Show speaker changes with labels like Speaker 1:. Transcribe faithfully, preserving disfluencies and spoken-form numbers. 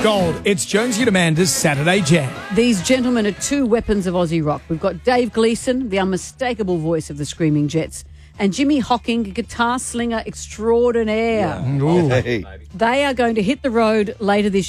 Speaker 1: Gold, it's Jonesy and Amanda's Saturday Jam.
Speaker 2: These gentlemen are two weapons of Aussie rock. We've got Dave Gleeson, the unmistakable voice of the Screaming Jets, and Jimmy Hocking, guitar slinger extraordinaire.
Speaker 1: Ooh.
Speaker 3: Hey.
Speaker 2: They are going to hit the road later this